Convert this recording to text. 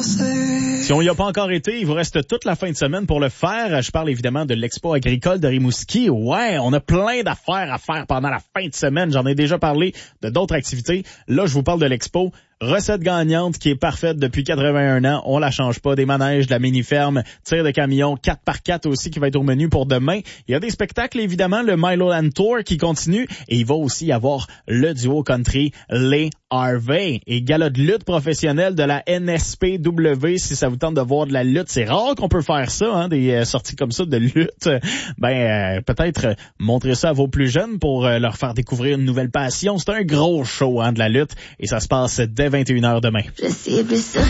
Si on y a pas encore été, il vous reste toute la fin de semaine pour le faire. Je parle évidemment de l'Expo agricole de Rimouski. Ouais, on a plein d'affaires à faire pendant la fin de semaine. J'en ai déjà parlé de d'autres activités. Là, je vous parle de l'Expo. Recette gagnante qui est parfaite depuis 81 ans. On la change pas. Des manèges, de la mini-ferme, tir de camion, 4x4 aussi qui va être au menu pour demain. Il y a des spectacles, évidemment, le Milo Land Tour qui continue. Et il va aussi y avoir le duo country Les Harvey et gala de lutte professionnelle de la NSPW. Si ça vous tente de voir de la lutte, c'est rare qu'on peut faire ça, hein, des sorties comme ça de lutte. Peut-être montrer ça à vos plus jeunes pour leur faire découvrir une nouvelle passion. C'est un gros show, hein, de la lutte et ça se passe dès 21h demain. Je sais,